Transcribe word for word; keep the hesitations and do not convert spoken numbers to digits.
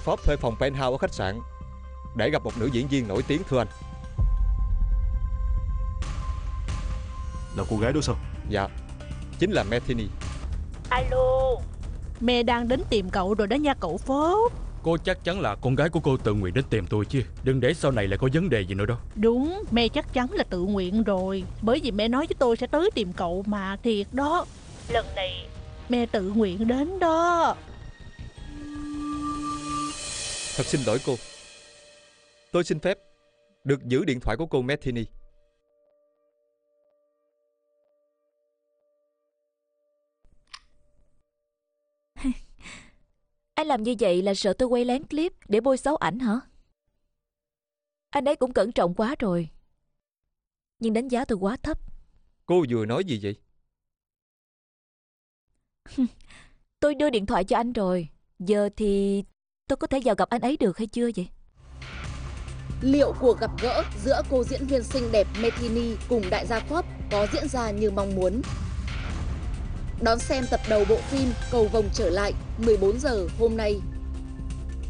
Forbes thuê phòng penthouse ở khách sạn để gặp một nữ diễn viên nổi tiếng, thưa anh. Là cô gái đó sao? Dạ, chính là Metheny. Alo, Mẹ đang đến tìm cậu rồi đó nha cậu Phốt. Cô chắc chắn là con gái của cô tự nguyện đến tìm tôi chứ. Đừng để sau này lại có vấn đề gì nữa đó. Đúng, Mẹ chắc chắn là tự nguyện rồi. Bởi vì mẹ nói với tôi sẽ tới tìm cậu mà, thiệt đó. Lần này mẹ tự nguyện đến đó. Thật xin lỗi cô. Tôi xin phép được giữ điện thoại của cô Metheny. Anh làm như vậy là sợ tôi quay lén clip để bôi xấu ảnh hả? Anh ấy cũng cẩn trọng quá rồi. Nhưng đánh giá tôi quá thấp. Cô vừa nói gì vậy? Tôi đưa điện thoại cho anh rồi. Giờ thì tôi có thể vào gặp anh ấy được hay chưa vậy? Liệu cuộc gặp gỡ giữa cô diễn viên xinh đẹp Metheny cùng đại gia Forbes có diễn ra như mong muốn? Đón xem tập đầu bộ phim Cầu Vồng trở lại mười bốn giờ hôm nay.